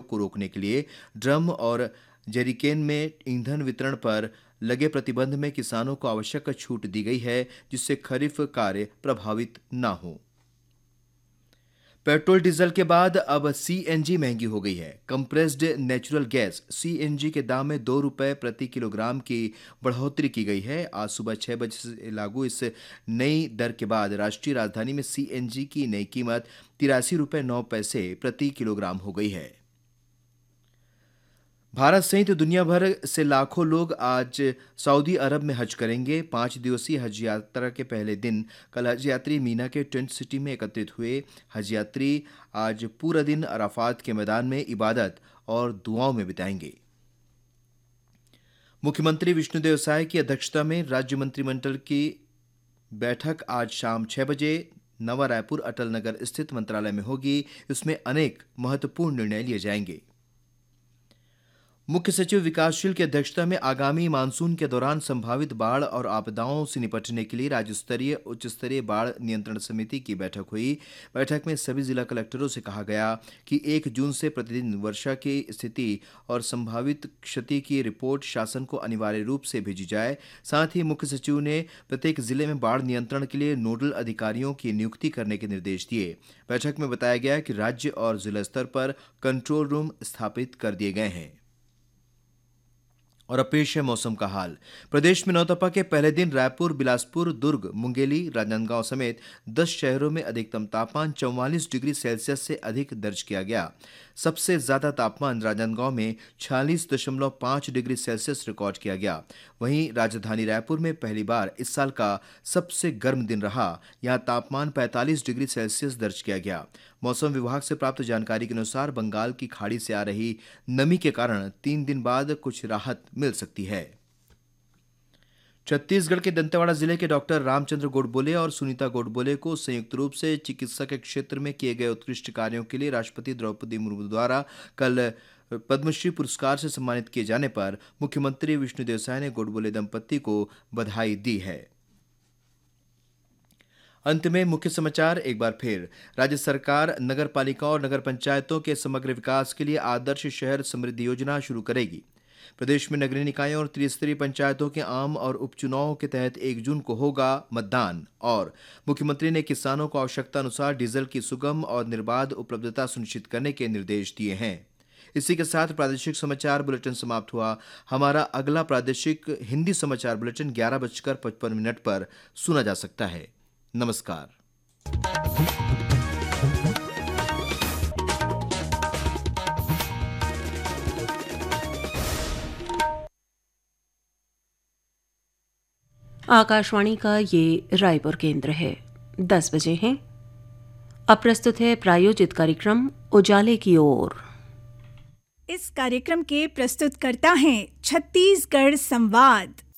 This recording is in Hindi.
को रोकने के लिए ड्रम और जेरिकेन में ईंधन वितरण पर लगे प्रतिबंध में किसानों को आवश्यक छूट दी गई है, जिससे खरीफ कार्य प्रभावित न हो। पेट्रोल डीजल के बाद अब सीएनजी महंगी हो गई है। कंप्रेस्ड नेचुरल गैस सीएनजी के दाम में ₹2 प्रति किलोग्राम की बढ़ोतरी की गई है। आज सुबह 6 बजे से लागू इस नई दर के बाद राष्ट्रीय राजधानी में सीएनजी की नई कीमत ₹83.09 प्रति किलोग्राम हो गई है। भारत सहित दुनिया भर से लाखों लोग आज सऊदी अरब में हज करेंगे। 5 दिवसीय हज यात्रा के पहले दिन कल हज यात्री मीना के टेंट सिटी में एकत्रित हुए। हज यात्री आज पूरा दिन अराफात के मैदान में इबादत और दुआओं में बिताएंगे। मुख्यमंत्री विष्णुदेव साय की अध्यक्षता में राज्य मंत्रिमंडल की बैठक आज शाम 6 बजे नवा रायपुर अटल नगर स्थित मंत्रालय में होगी। इसमें अनेक महत्वपूर्ण निर्णय लिए जाएंगे। मुख्य सचिव विकासशील की अध्यक्षता में आगामी मानसून के दौरान संभावित बाढ़ और आपदाओं से निपटने के लिए राज्य स्तरीय उच्च स्तरीय बाढ़ नियंत्रण समिति की बैठक हुई। बैठक में सभी जिला कलेक्टरों से कहा गया कि 1 जून से प्रतिदिन वर्षा की स्थिति और संभावित क्षति की रिपोर्ट शासन को अनिवार्य रूप से भेजी जाए। साथ ही मुख्य सचिव ने प्रत्येक जिले में बाढ़ नियंत्रण के लिए नोडल अधिकारियों की नियुक्ति करने के निर्देश दिए। बैठक में बताया गया कि राज्य और जिला स्तर पर कंट्रोल रूम स्थापित कर दिए गए हैं। और अब पेश है मौसम का हाल। प्रदेश में नौतपा के पहले दिन रायपुर, बिलासपुर, दुर्ग, मुंगेली, राजनांदगांव समेत 10 शहरों में अधिकतम तापमान 44 डिग्री सेल्सियस से अधिक दर्ज किया गया। सबसे ज्यादा तापमान राजनांदगांव में 46.5 डिग्री सेल्सियस रिकॉर्ड किया गया। वहीं राजधानी रायपुर में पहली बार इस साल का सबसे गर्म दिन रहा। यहां तापमान 45 डिग्री सेल्सियस दर्ज किया गया। मौसम विभाग से प्राप्त जानकारी के अनुसार बंगाल की खाड़ी से आ रही नमी के कारण 3 दिन बाद कुछ राहत मिल सकती है। छत्तीसगढ़ के दंतेवाड़ा जिले के डॉक्टर रामचंद्र गोडबोले और सुनीता गोडबोले को संयुक्त रूप से चिकित्सा के क्षेत्र में किए गए उत्कृष्ट कार्यों के लिए राष्ट्रपति द्रौपदी मुर्मू द्वारा कल पद्मश्री पुरस्कार से सम्मानित किए जाने पर मुख्यमंत्री विष्णुदेव साय ने गोडबोले दंपत्ति को बधाई दी है। अंत में मुख्य समाचार एक बार फिर। राज्य सरकार नगर पालिकाओं और नगर पंचायतों के समग्र विकास के लिए आदर्श शहर समृद्धि योजना शुरू करेगी। प्रदेश में नगरीय निकायों और त्रिस्तरीय पंचायतों के आम और उपचुनावों के तहत 1 जून को होगा मतदान। और मुख्यमंत्री ने किसानों को आवश्यकता अनुसार डीजल की सुगम और निर्बाध उपलब्धता सुनिश्चित करने के निर्देश दिए हैं। इसी के साथ प्रादेशिक समाचार बुलेटिन समाप्त हुआ। हमारा अगला प्रादेशिक हिंदी समाचार बुलेटिन 11:55 पर सुना जा सकता है। नमस्कार। आकाशवाणी का ये रायपुर केंद्र है। 10 बजे हैं। अब प्रस्तुत है प्रायोजित कार्यक्रम उजाले की ओर। इस कार्यक्रम के प्रस्तुतकर्ता हैं छत्तीसगढ़ संवाद।